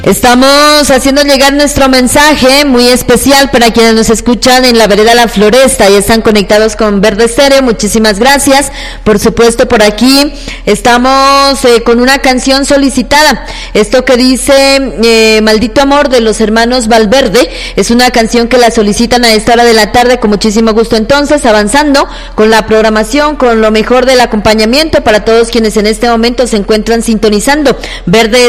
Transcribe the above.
Estamos haciendo llegar nuestro mensaje muy especial para quienes nos escuchan en la vereda La Floresta y están conectados con Verde Estéreo. Muchísimas gracias. Por supuesto, por aquí estamos con una canción solicitada. Esto que dice Maldito Amor de los hermanos Valverde es una canción que la solicitan a esta hora de la tarde con muchísimo gusto. Entonces, avanzando con la programación, con lo mejor del acompañamiento para todos quienes en este momento se encuentran sintonizando Verde